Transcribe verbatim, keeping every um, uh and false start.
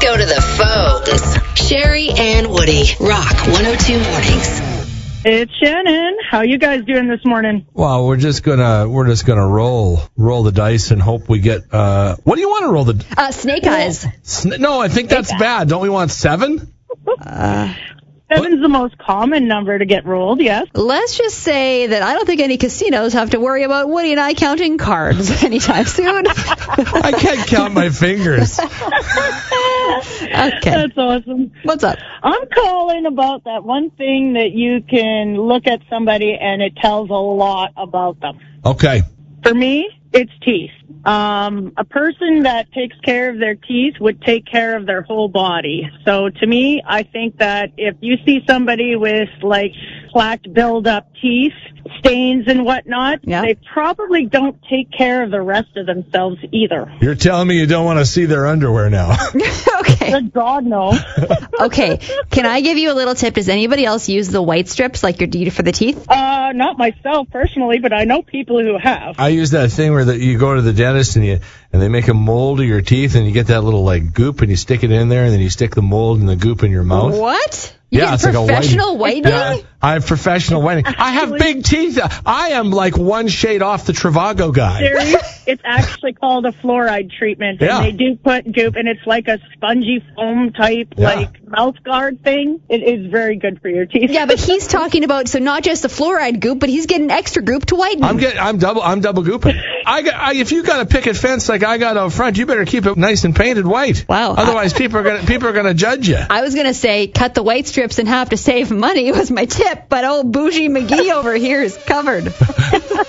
go to the phones. Sherry and Woody, Rock one oh two Mornings. It's Shannon. How you guys doing this morning? Well, we're just gonna we're just gonna roll roll the dice and hope we get. Uh, what do you want to roll the? Uh, snake eyes. Sn- no, I think that's bad. Don't we want seven? Uh, Seven's the most common number to get rolled, yes. let's just say that I don't think any casinos have to worry about Woody and I counting cards anytime soon. I can't count my fingers. Okay. That's awesome. What's up? I'm calling about that one thing that you can look at somebody and it tells a lot about them. Okay. For me, it's teeth. Um, a person that takes care of their teeth would take care of their whole body. So to me, I think that if you see somebody with like plaque build-up teeth, stains and whatnot, Yeah. they probably don't take care of the rest of themselves either. You're telling me you don't want to see their underwear now. Okay. Good God, no. Okay. Can I give you a little tip? Does anybody else use the white strips like your D for the teeth? Uh, not myself personally, but I know people who have. I use that thing where the, you go to the dentist and you and they make a mold of your teeth and you get that little like goop and you stick it in there and then you stick the mold and the goop in your mouth. What? You Yeah, get it's like a professional whitening? Yeah, I have professional whitening. I have big teeth. I am like one shade off the Trivago guy. Serious? It's actually called a fluoride treatment, and Yeah. they do put goop, and it's like a spongy foam type, Yeah. like mouth guard thing. It is very good for your teeth. Yeah, but he's talking about, so not just the fluoride goop, but he's getting extra goop to whiten. I'm getting, I'm double, I'm double gooping. I got, I, if you got a picket fence like I got out front, you better keep it nice and painted white. Wow. Otherwise, people are gonna, people are gonna judge you. I was going to say cut the white strips and have to save money was my tip, but old Bougie McGee over here is covered.